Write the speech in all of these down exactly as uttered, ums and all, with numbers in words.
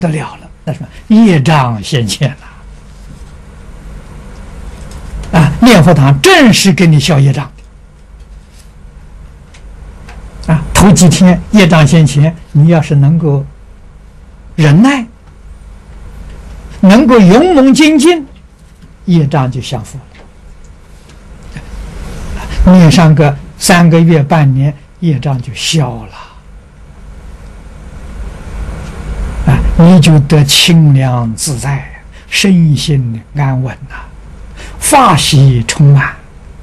得了了，那什么业障现前了啊！念佛堂正是给你消业障的啊！头几天业障现前，你要是能够忍耐，能够勇猛精进，业障就降伏了。念上个三个月、半年，业障就消了。啊，你就得清凉自在，身心安稳呐、啊，法喜充满。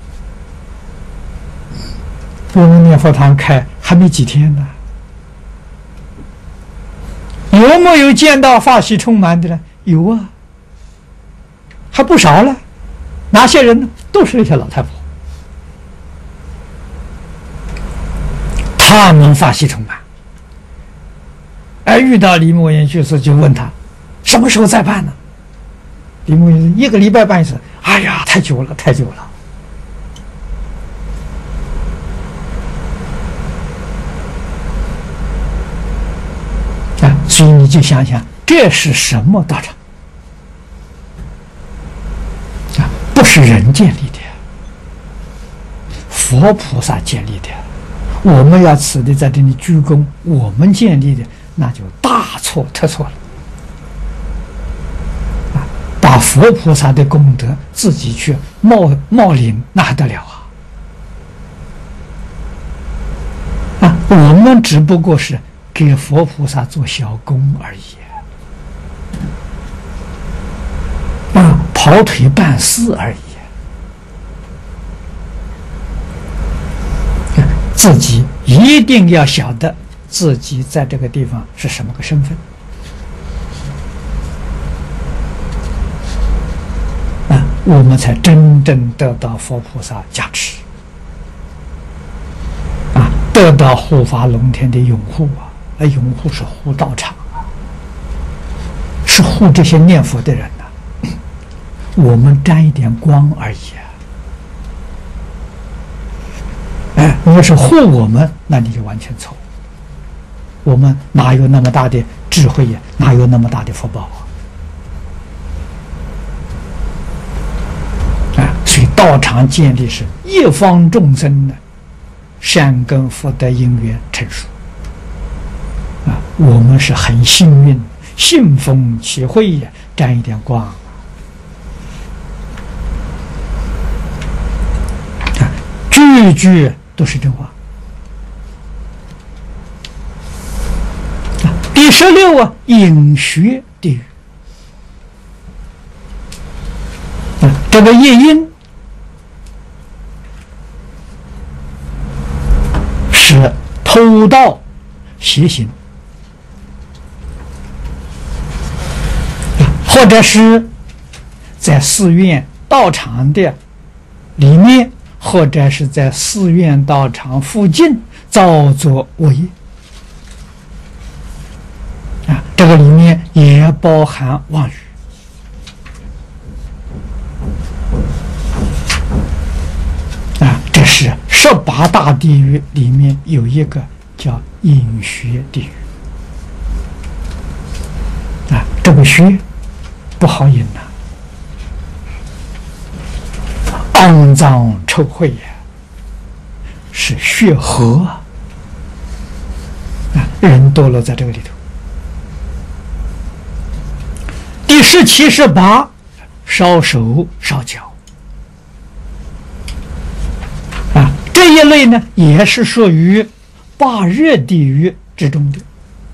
我们念佛堂开还没几天呢，有没有见到法喜充满的呢？有啊，还不少了。哪些人呢？都是那些老太婆，他们法喜充满。而遇到李牧言居士，就问他什么时候再办呢？李牧言一个礼拜办一次。哎呀，太久了，太久了。啊，所以你就想想，这是什么道场？啊，不是人建立的，佛菩萨建立的。我们要此地在这里鞠躬，我们建立的。那就大错特错了啊！把佛菩萨的功德自己去冒冒领，那还得了啊！啊，我们只不过是给佛菩萨做小工而已啊，跑腿办事而已。自己一定要晓得。自己在这个地方是什么个身份啊？我们才真正得到佛菩萨加持啊，得到护法龙天的拥护啊！而拥护是护道场啊，是护这些念佛的人呐、啊。我们沾一点光而已啊！哎，你要是护我们，那你就完全错。我们哪有那么大的智慧呀？哪有那么大的福报啊？啊，所以道场建立是一方众生的善根福德因缘成熟啊，我们是很幸运，信风起慧呀，沾一点光啊，句句都是真话。第十六啊，隐学地狱啊，这个业因是偷盗邪行，或者是在寺院道场的里面，或者是在寺院道场附近造作恶业。啊，这个里面也包含妄语啊，这是十八大地狱里面有一个叫隐学地狱啊，这个学不好引呐、啊，肮脏臭秽呀，是血河啊，人堕落在这个里头。第十七、十八，烧手烧脚啊，这一类呢也是属于八热地狱之中的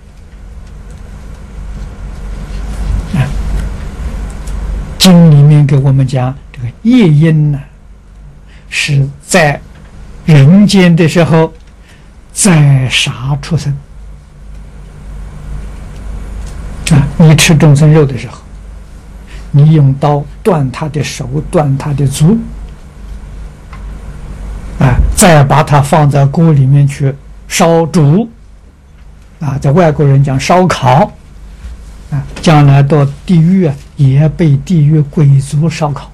啊。经里面给我们讲，这个业因呢，是在人间的时候宰杀畜生啊，你吃众生肉的时候。你用刀断他的手，断他的足，啊，再把它放在锅里面去烧煮，啊，在外国人讲烧烤，啊，将来到地狱啊，也被地狱鬼族烧烤。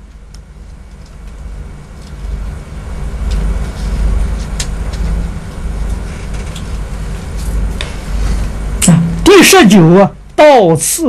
啊，第十九啊， 到此